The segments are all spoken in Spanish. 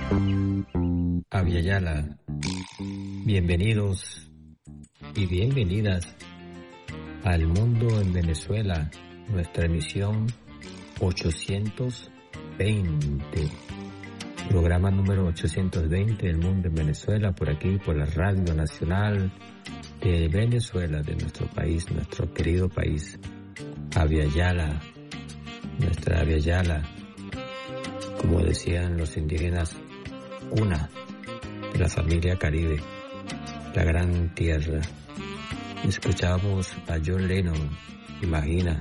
Aviala, bienvenidos y bienvenidas al Mundo en Venezuela, nuestra emisión 820, programa número 820 del Mundo en Venezuela, por aquí, por la Radio Nacional de Venezuela, de nuestro país, nuestro querido país, Aviala, nuestra Aviala, como decían los indígenas, una de la familia Caribe, la gran tierra. Escuchamos a John Lennon, imagina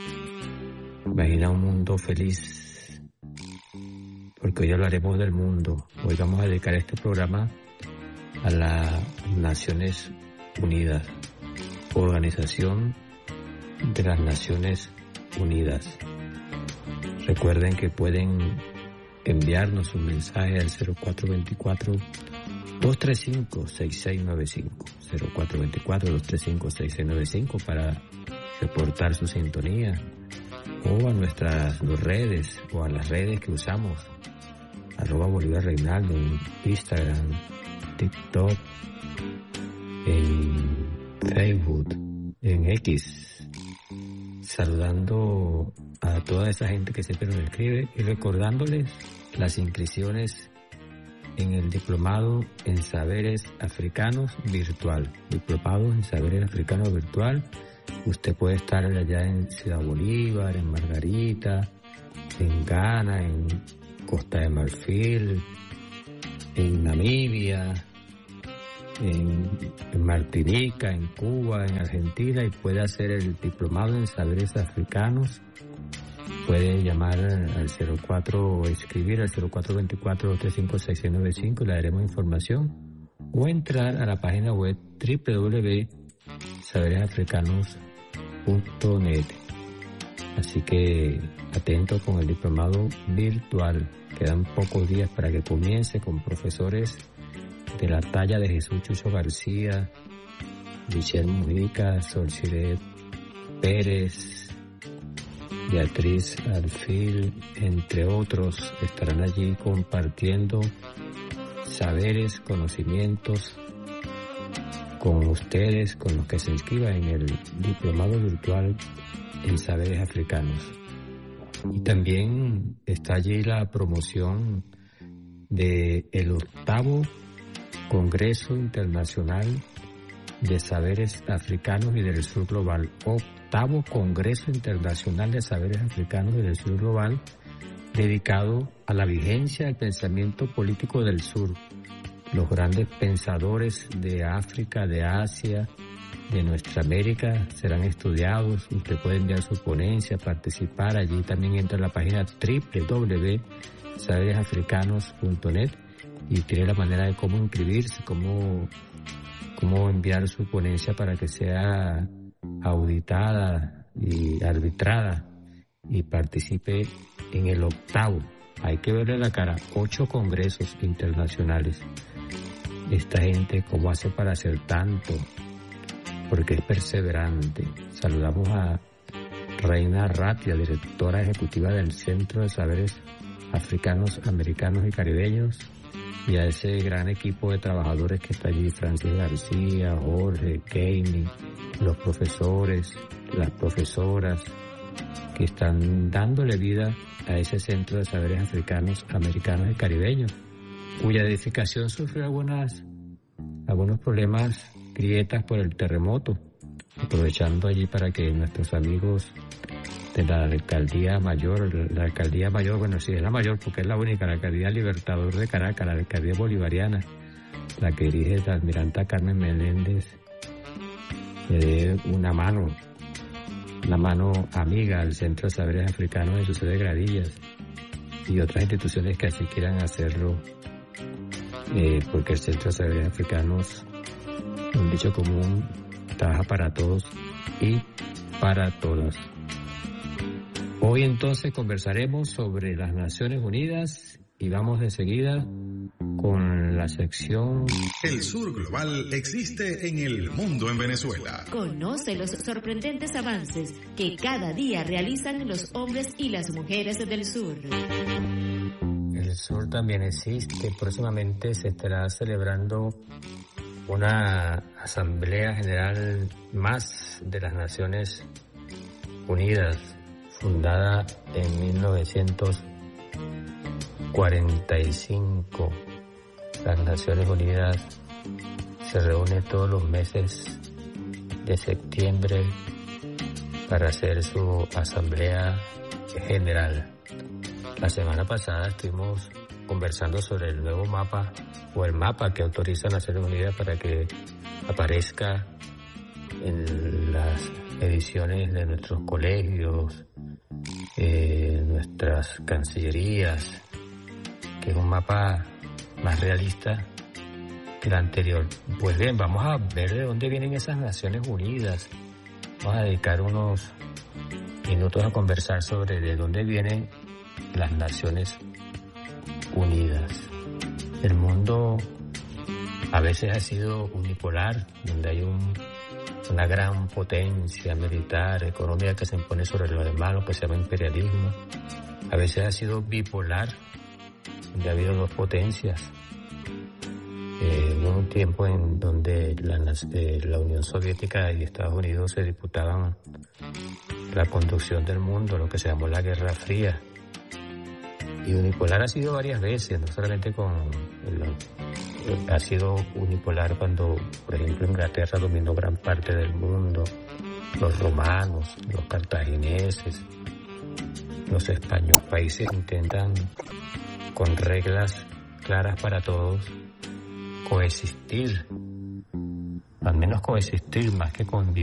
un mundo feliz, porque hoy hablaremos del mundo. Hoy vamos a dedicar este programa a las Naciones Unidas, Organización de las Naciones Unidas. Recuerden que pueden enviarnos un mensaje al 0424-235-6695, 0424-235-6695 para reportar su sintonía, o a nuestras redes, o a las redes que usamos, @Bolívar Reinaldo en Instagram, TikTok, en Facebook, en X. Saludando a toda esa gente que siempre nos escribe y recordándoles las inscripciones en el Diplomado en Saberes Africanos Virtual. Diplomado en Saberes Africanos Virtual. Usted puede estar allá en Ciudad Bolívar, en Margarita, en Ghana, en Costa de Marfil, en Namibia, en Martinica, en Cuba, en Argentina, y puede hacer el Diplomado en Saberes Africanos. Puede llamar al 04 o escribir al 0424-235-6695 y le daremos información, o entrar a la página web www.saberesafricanos.net. Así que atento con el diplomado virtual. Quedan pocos días para que comience, con profesores de la talla de Jesús Chucho García, Michelle Mujica, Solciré Pérez, Beatriz Alfil, entre otros. Estarán allí compartiendo saberes, conocimientos con ustedes, con los que se inscriban en el diplomado virtual en saberes africanos. Y también está allí la promoción de el 8º Congreso Internacional de Saberes Africanos y del Sur Global. 8º Congreso Internacional de Saberes Africanos y del Sur Global, dedicado a la vigencia del pensamiento político del Sur. Los grandes pensadores de África, de Asia, de nuestra América serán estudiados. Usted puede enviar su ponencia, participar. Allí también entra a la página www.saberesafricanos.net y tiene la manera de cómo inscribirse, cómo enviar su ponencia para que sea auditada y arbitrada y participe en el 8º. Hay que verle la cara, 8 congresos internacionales. Esta gente, ¿cómo hace para hacer tanto? Porque es perseverante. Saludamos a Reina Ratia, directora ejecutiva del Centro de Saberes Africanos, Americanos y Caribeños, y a ese gran equipo de trabajadores que está allí: Francis García, Jorge, Keini, los profesores, las profesoras, que están dándole vida a ese Centro de Saberes Africanos, Americanos y Caribeños, cuya edificación sufrió algunos problemas, grietas por el terremoto, aprovechando allí para que nuestros amigos de la alcaldía mayor, bueno, sí es la mayor porque es la única, la alcaldía Libertador de Caracas, la alcaldía bolivariana, la que dirige la almiranta Carmen Meléndez, le dé una mano amiga al Centro de Saberes Africanos de su sede de Gradillas, y otras instituciones que así quieran hacerlo, porque el Centro de Saberes Africanos, un dicho común, trabaja para todos y para todas. Hoy entonces conversaremos sobre las Naciones Unidas y vamos de seguida con la sección El Sur Global existe en el mundo en Venezuela. Conoce los sorprendentes avances que cada día realizan los hombres y las mujeres del sur. El del Sur también existe. Próximamente se estará celebrando una Asamblea General más de las Naciones Unidas, fundada en 1945. Las Naciones Unidas se reúnen todos los meses de septiembre para hacer su Asamblea General. La semana pasada estuvimos conversando sobre el nuevo mapa o el mapa que autoriza las Naciones Unidas para que aparezca en las ediciones de nuestros colegios, nuestras cancillerías, que es un mapa más realista que el anterior. Pues bien, vamos a ver de dónde vienen esas Naciones Unidas. Vamos a dedicar unos minutos a conversar sobre de dónde vienen las Naciones Unidas. El mundo a veces ha sido unipolar, donde hay una gran potencia militar, económica que se impone sobre los demás, lo que se llama imperialismo. A veces ha sido bipolar, donde ha habido dos potencias. Hubo un tiempo en donde la Unión Soviética y Estados Unidos se disputaban la conducción del mundo, lo que se llamó la Guerra Fría. Y unipolar ha sido varias veces, no solamente ha sido unipolar cuando, por ejemplo, Inglaterra dominó gran parte del mundo, los romanos, los cartagineses, los españoles. Los países intentan, con reglas claras para todos, coexistir, al menos coexistir más que convivir.